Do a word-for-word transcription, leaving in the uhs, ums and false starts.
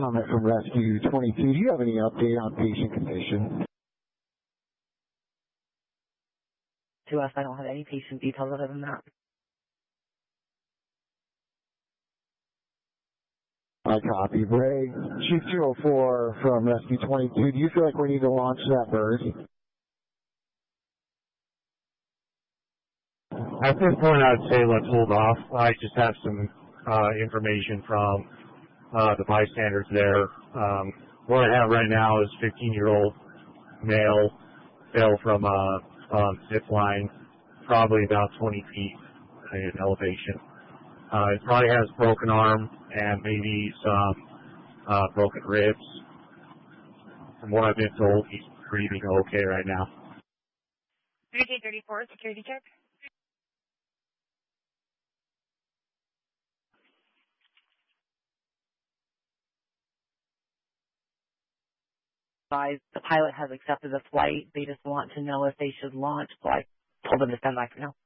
comment from Rescue twenty-two. Do you have any update on patient condition? To us, I don't have any patient details other than that. I copy. Ray, Chief two oh four from Rescue twenty-two. Do you feel like we need to launch that bird? At this point, I'd say let's hold off. I just have some uh, information from uh, the bystanders there. Um, what I have right now is fifteen-year-old male fell from a um, zip line, probably about twenty feet in elevation. Uh, he probably has broken arm and maybe some uh, broken ribs. From what I've been told, he's breathing okay right now. three K thirty-four, security check. The pilot has accepted the flight. They just want to know if they should launch, so I told them to stand by for now.